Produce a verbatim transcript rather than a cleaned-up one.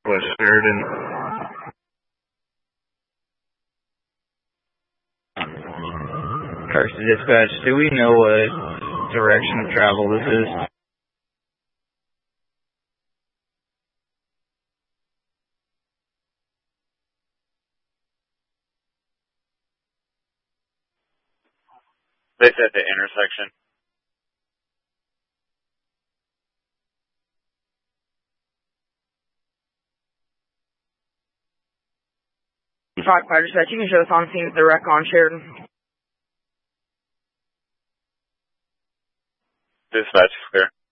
West Sheridan. Cars to dispatch, do we know what direction of travel this is? It's at the intersection. Five Fighter Dispatch, you can show us on scene at the wreck on Sheridan. Dispatch is clear.